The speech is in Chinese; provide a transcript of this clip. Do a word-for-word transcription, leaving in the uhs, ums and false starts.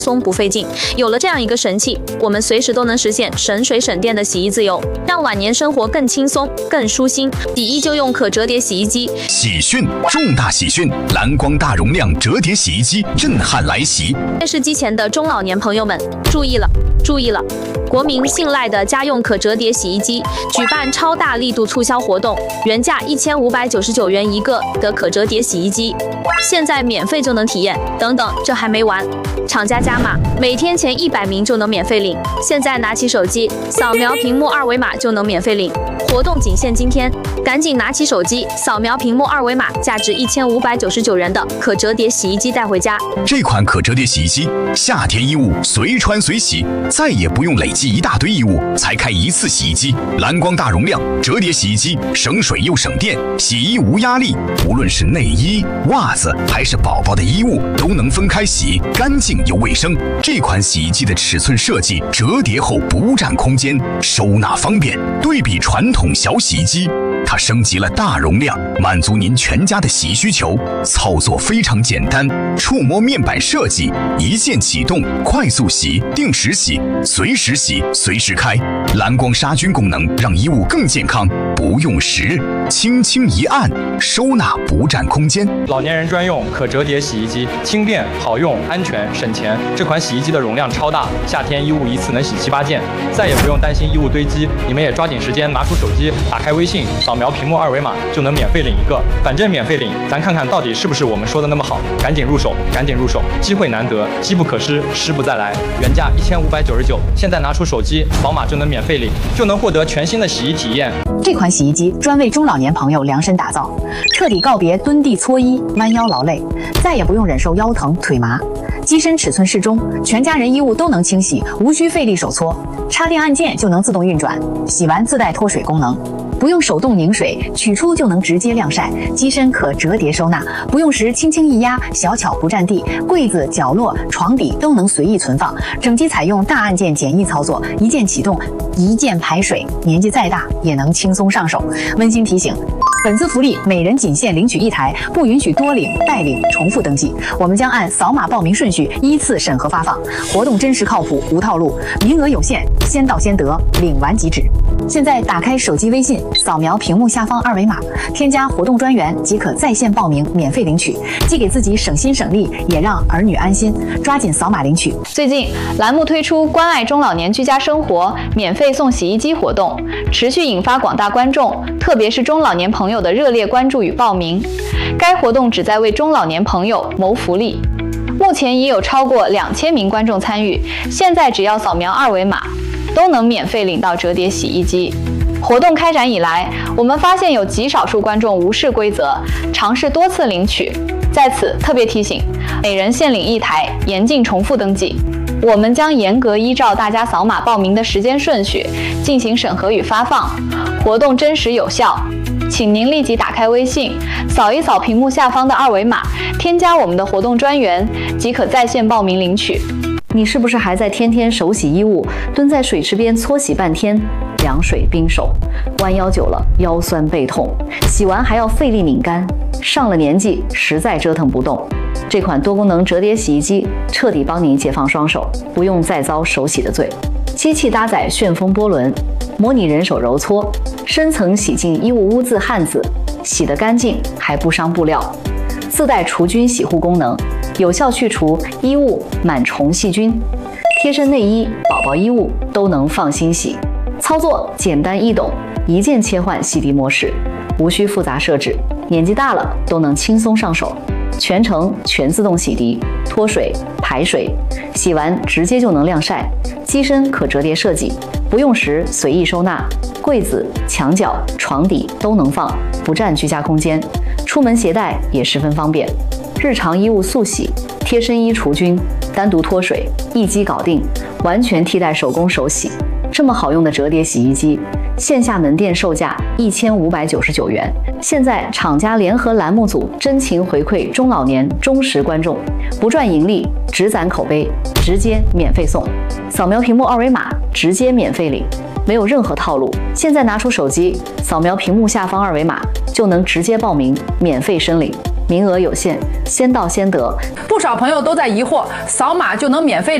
松不费劲。有了这样一个神器，我们随时都能实现省水省电的洗衣自由，让晚年生活更轻松、更舒心。洗衣就用可折叠洗衣机。 喜讯，重大喜讯！蓝光大容量折叠洗衣机震撼来袭！ 电视机前的中老年朋友们注意了，注意了！国民信赖的家用可折叠洗衣机举办超大力度促销活动，原价一千五百九十九元一个的可折叠洗衣机，现在免费就能体验。等等，这还没完，厂家加码，每天前一百名就能免费领。现在拿起手机，扫描屏幕二维码就能免费领。活动仅限今天，赶紧拿起手机，扫描屏幕二维码，价值一千五百九十九元的可折叠洗衣机带回家。 这款可折叠洗衣机，夏天衣物随穿随洗，再也不用累积一大堆衣物才开一次洗衣机。蓝光大容量折叠洗衣机，省水又省电，洗衣无压力。无论是内衣、袜子还是宝宝的衣物，都能分开洗，干净又卫生。这款洗衣机的尺寸设计，折叠后不占空间，收纳方便。对比传统小洗衣机，它升级了大容量，满足您全家的洗衣需求。操作非常简单，触摸面板设计，一键启动，快速洗、定时洗、随时洗、随时开。蓝光杀菌功能让衣物更健康，不用时，轻轻一按，收纳不占空间。 老年人专用可折叠洗衣机，轻便、好用、安全、省钱。这款洗衣机的容量超大，夏天衣物一次能洗七八件，再也不用担心衣物堆积。你们也抓紧时间拿出手机，打开微信，扫描屏幕二维码就能免费领一个，反正免费领，咱看看到底是不是我们说的那么好。赶紧入手，赶紧入手，机会难得，机不可失，失不再来。原价一千五百九十九，现在拿出手机扫码就能免费领，就能获得全新的洗衣体验。 这款洗衣机专为中老年朋友量身打造，彻底告别蹲地搓衣、弯腰劳累，再也不用忍受腰疼腿麻。机身尺寸适中，全家人衣物都能清洗，无需费力手搓，插电按键就能自动运转，洗完自带脱水功能。不用手动拧水，取出就能直接晾晒。机身可折叠收纳，不用时轻轻一压，小巧不占地。柜子、角落、床底都能随意存放。整机采用大按键简易操作，一键启动，一键排水。年纪再大也能轻松上手。温馨提醒：本次福利每人仅限领取一台，不允许多领、代领、重复登记。我们将按扫码报名顺序依次审核发放。活动真实靠谱，无套路，名额有限，先到先得，领完即止。现在打开手机微信，扫描屏幕下方二维码，添加活动专员即可在线报名，免费领取，既给自己省心省力，也让儿女安心。抓紧扫码领取。 最近，栏目推出关爱中老年居家生活免费送洗衣机活动，持续引发广大观众，特别是中老年朋友的热烈关注与报名。该活动旨在为中老年朋友谋福利。目前已有超过两千名观众参与，现在只要扫描二维码，都能免费领到折叠洗衣机。活动开展以来，我们发现有极少数观众无视规则，尝试多次领取。在此特别提醒，每人限领一台，严禁重复登记。我们将严格依照大家扫码报名的时间顺序进行审核与发放，活动真实有效。请您立即打开微信，扫一扫屏幕下方的二维码，添加我们的活动专员，即可在线报名领取。 你是不是还在天天手洗衣物，蹲在水池边搓洗半天，凉水冰手，弯腰久了腰酸背痛，洗完还要费力拧干，上了年纪实在折腾不动。这款多功能折叠洗衣机彻底帮您解放双手，不用再遭手洗的罪。机器搭载旋风波轮，模拟人手揉搓，深层洗净衣物污渍汗渍，洗得干净还不伤布料。自带除菌洗护功能，有效去除衣物螨虫细菌，贴身内衣、宝宝衣物都能放心洗。操作简单易懂，一键切换洗涤模式，无需复杂设置，年纪大了都能轻松上手。全程全自动洗涤、脱水、排水，洗完直接就能晾晒。机身可折叠设计，不用时随意收纳，柜子、墙角、床底都能放，不占居家空间。出门携带也十分方便。日常衣物速洗、贴身衣除菌、单独脱水，一机搞定，完全替代手工手洗。这么好用的折叠洗衣机，线下门店售价一千五百九十九元。现在厂家联合栏目组真情回馈中老年忠实观众，不赚盈利，只攒口碑，直接免费送。扫描屏幕二维码，直接免费领，没有任何套路。现在拿出手机，扫描屏幕下方二维码，就能直接报名，免费申领。 名额有限，先到先得。 不少朋友都在疑惑，扫码就能免费